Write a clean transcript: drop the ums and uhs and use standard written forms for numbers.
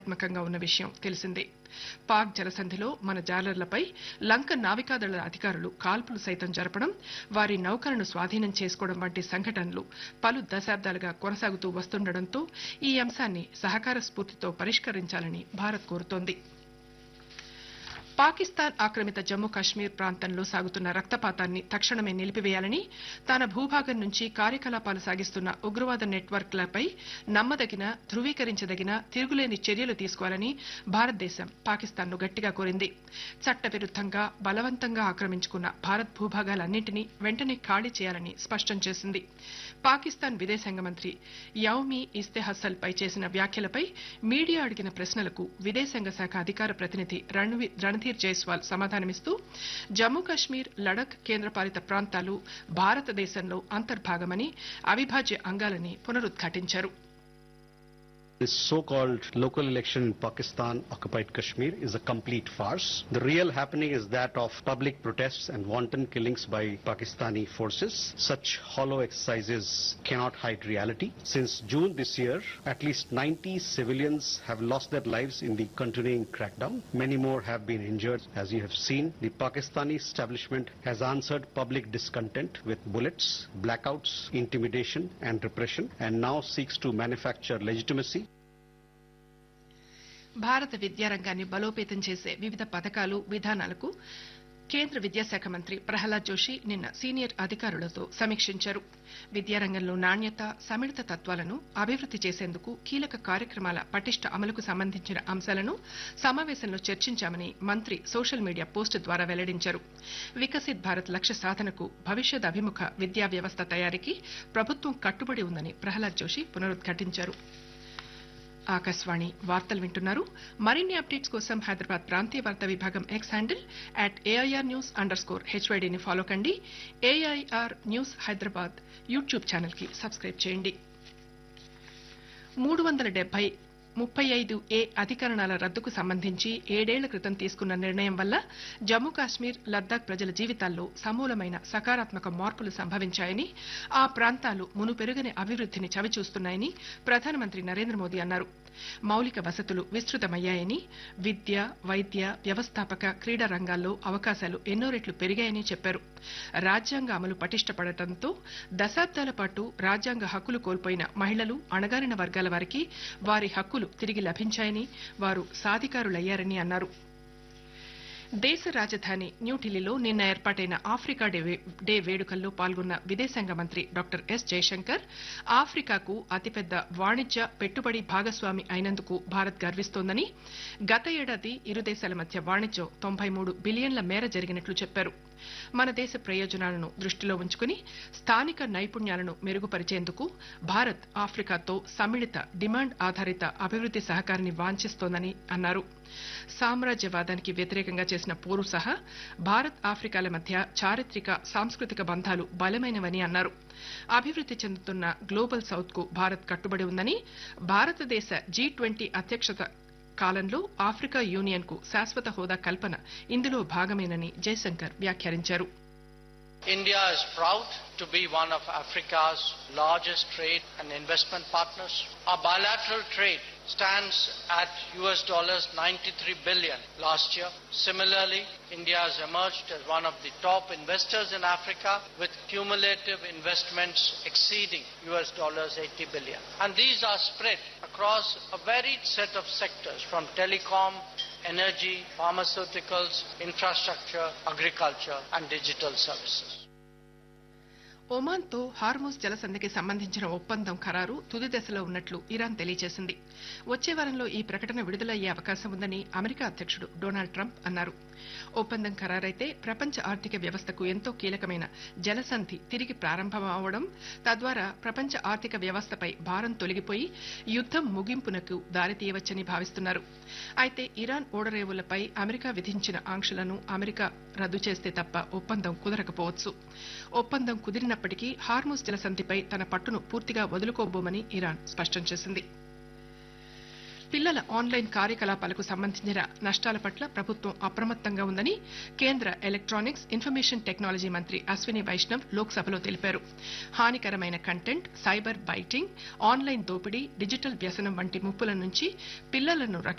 వ్యూహాత్మకంగా ఉన్న విషయం తెలిసిందే. పాక్ జలసంధిలో మన జాలర్లపై లంక నావికాదళ అధికారులు కాల్పులు సైతం జరపడం, వారి నౌకలను స్వాధీనం చేసుకోవడం వంటి సంఘటనలు పలు దశాబ్దాలుగా కొనసాగుతూ వస్తుండటంతో ఈ అంశాన్ని సహకార స్ఫూర్తితో పరిష్కరించాలని భారత్ కోరుతోంది. పాకిస్తాన్ ఆక్రమిత జమ్మూ కాశ్మీర్ ప్రాంతంలో సాగుతున్న రక్తపాతాన్ని తక్షణమే నిలిపివేయాలని, తన భూభాగం నుంచి కార్యకలాపాలు సాగిస్తున్న ఉగ్రవాద నెట్వర్క్లపై నమ్మదగిన, ధృవీకరించదగిన, తిరుగులేని చర్యలు తీసుకోవాలని భారతదేశం పాకిస్తాన్ను గట్టిగా కోరింది. చట్టవిరుద్దంగా బలవంతంగా ఆక్రమించుకున్న భారత్ భూభాగాలన్నింటినీ వెంటనే ఖాళీ చేయాలని స్పష్టం చేసింది. పాకిస్తాన్ విదేశాంగ మంత్రి యౌమి ఇస్తెహసల్ పై చేసిన వ్యాఖ్యలపై మీడియా అడిగిన ప్రశ్నలకు విదేశాంగ శాఖ అధికార ప్రతినిధి రణధీర్ జైస్వాల్ సమాధానమిస్తూ, జమ్మూ కశ్మీర్, లడఖ్ కేంద్రపాలిత ప్రాంతాలు భారతదేశంలో అంతర్భాగమని, అవిభాజ్య అంగాలని పునరుద్ఘాటించారు. This so-called local election in Pakistan occupied Kashmir is a complete farce. The real happening is that of public protests and wanton killings by Pakistani forces. Such hollow exercises cannot hide reality. Since June this year, at least 90 civilians have lost their lives in the continuing crackdown. Many more have been injured. As you have seen, the Pakistani establishment has answered public discontent with bullets, blackouts, intimidation and repression, and now seeks to manufacture legitimacy. భారత విద్యారంగాన్ని బలోపేతం చేసే వివిధ పథకాలు, విధానాలకు కేంద్ర విద్యాశాఖ మంత్రి ప్రహ్లాద్ జోషి నిన్న సీనియర్ అధికారులతో సమీక్షించారు. విద్యారంగంలో నాణ్యత, సమిళిత తత్వాలను అభివృద్ది చేసేందుకు కీలక కార్యక్రమాల పటిష్ట అమలుకు సంబంధించిన అంశాలను సమావేశంలో చర్చించామని మంత్రి సోషల్ మీడియా పోస్టు ద్వారా వెల్లడించారు. వికసిత్ భారత్ లక్ష్య సాధనకు, భవిష్యత్ అభిముఖ విద్యా వ్యవస్థ తయారీకి ప్రభుత్వం కట్టుబడి ఉందని ప్రహ్లాద్ జోషి పునరుద్ఘాటించారు. ఆకాశవాణి వార్తలు వింటున్నారు. మరిన్ని అప్డేట్స్ కోసం హైదరాబాద్ ప్రాంతీయ వార్తా విభాగం ఎక్స్ హ్యాండిల్ @AIRnews_HYD ని ఫాలో కండి. AIR news Hyderabad YouTube channel కి సబ్స్క్రైబ్ చేయండి. 335A అధికరణాల రద్దుకు సంబంధించి 7 ఏళ్ల క్రితం తీసుకున్న నిర్ణయం వల్ల జమ్మూ కాశ్మీర్, లద్దాఖ్ ప్రజల జీవితాల్లో సమూలమైన సకారాత్మక మార్పులు సంభవించాయని, ఆ ప్రాంతాలు మునుపెరుగని అభివృద్దిని చవిచూస్తున్నాయని ప్రధానమంత్రి నరేంద్ర మోదీ అన్నారు. మౌలిక వసతులు విస్తృతమయ్యాయని, విద్య, వైద్య, వ్యవస్థాపక, క్రీడా రంగాల్లో అవకాశాలు ఎన్నో రెట్లు పెరిగాయని చెప్పారు. రాజ్యాంగ అమలు పటిష్టపడటంతో దశాబ్దాల పాటు రాజ్యాంగ హక్కులు కోల్పోయిన మహిళలు, అణగారిన వర్గాల వారికి వారి హక్కులు తిరిగి లభించాయని, వారు సాధికారులయ్యారని అన్నారు. దేశ రాజధాని న్యూఢిల్లీలో నిన్న ఏర్పాటైన ఆఫ్రికా డే వేడుకల్లో పాల్గొన్న విదేశాంగ మంత్రి డాక్టర్ ఎస్ జయశంకర్, ఆఫ్రికాకు అతిపెద్ద వాణిజ్య, పెట్టుబడి భాగస్వామి అయినందుకు భారత్ గర్విస్తోందని, గత ఏడాది ఇరు దేశాల మధ్య వాణిజ్యం 93 బిలియన్ల మేర జరిగినట్లు చెప్పారు. మన దేశ ప్రయోజనాలను దృష్టిలో ఉంచుకుని స్థానిక నైపుణ్యాలను మెరుగుపరిచేందుకు భారత్ ఆఫ్రికాతో సమ్మిళిత, డిమాండ్ ఆధారిత అభివృద్ది సహకారాన్ని వాంఛిస్తోందని అన్నారు. సామ్రాజ్యవాదానికి వ్యతిరేకంగా చేసిన పోరు సహా భారత్ ఆఫ్రికాల మధ్య చారిత్రక, సాంస్కృతిక బంధాలు బలమైనవని అన్నారు. అభివృద్ది చెందుతున్న గ్లోబల్ సౌత్ కు భారత్ కట్టుబడి ఉందని, భారతదేశ G20 అధ్యక్షత కాలంలో ఆఫ్రికా యూనియన్ కు శాశ్వత హోదా కల్పన ఇందులో భాగమేనని జయశంకర్ వ్యాఖ్యానించారు. India is proud to be one of Africa's largest trade and investment partners. Our bilateral trade stands at $93 billion last year. Similarly, India has emerged as one of the top investors in Africa, with cumulative investments exceeding $80 billion. And these are spread across a varied set of sectors, from telecom, energy, pharmaceuticals, infrastructure, agriculture and digital services. ఒమాన్తో Hormuz జలసంధికి సంబంధించిన ఒప్పందం ఖరారు తుది దశలో ఉన్నట్లు Iran తెలియజేసింది. వచ్చే వారంలో ఈ ప్రకటన విడుదలయ్యే అవకాశం ఉందని అమెరికా అధ్యక్షుడు డొనాల్డ్ ట్రంప్ అన్నారు. ఒప్పందం ఖరారైతే ప్రపంచ ఆర్థిక వ్యవస్థకు ఎంతో కీలకమైన జలసంధి తిరిగి ప్రారంభమవడం, తద్వారా ప్రపంచ ఆర్థిక వ్యవస్థపై భారం తొలగిపోయి యుద్దం ముగింపునకు దారితీయవచ్చని భావిస్తున్నారు. అయితే ఇరాన్ ఓడరేవులపై అమెరికా విధించిన ఆంక్షలను అమెరికా రద్దు చేస్తే తప్ప ఒప్పందం కుదరకపోవచ్చు. ఒప్పందం కుదిరినప్పటికీ హార్మూజ్ జలసంధిపై తన పట్టును పూర్తిగా వదులుకోబోమని ఇరాన్ స్పష్టం చేసింది. పిల్లల ఆన్లైన్ కార్యకలాపాలకు సంబంధించిన నష్టాల పట్ల ప్రభుత్వం అప్రమత్తంగా ఉందని కేంద్ర ఎలక్ట్రానిక్స్ ఇన్ఫర్మేషన్ టెక్నాలజీ మంత్రి అశ్విని వైష్ణవ్ లోక్సభలో తెలిపారు. హానికరమైన కంటెంట్, సైబర్ బైటింగ్, ఆన్లైన్ దోపిడీ, డిజిటల్ వ్యసనం వంటి ముప్పుల నుంచి పిల్లలను